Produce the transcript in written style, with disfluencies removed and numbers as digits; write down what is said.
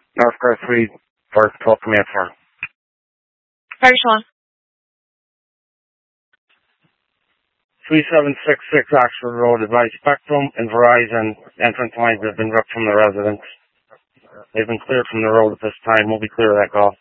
Northcross 3, First 12 Command 4. Fire Sean. 3766 Oxford Road, advised Spectrum and Verizon entrance lines have been ripped from the residents. They've been cleared from the road at this time. We'll be clear of that call.